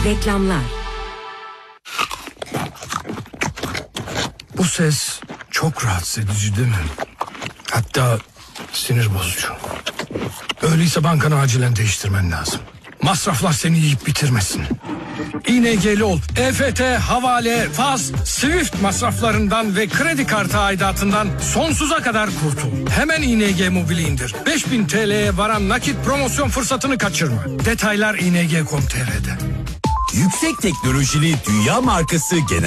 Reklamlar. Bu ses çok rahatsız edici değil mi? Hatta sinir bozucu. Öyleyse bankanı acilen değiştirmen lazım. Masraflar seni yiyip bitirmesin. İNG'li ol. EFT, havale, faz, Swift masraflarından ve kredi kartı aidatından sonsuza kadar kurtul. Hemen ING Mobil'i indir. 5000 TL'ye varan nakit promosyon fırsatını kaçırma. Detaylar ing.com.tr'de. Yüksek teknolojili dünya markası genel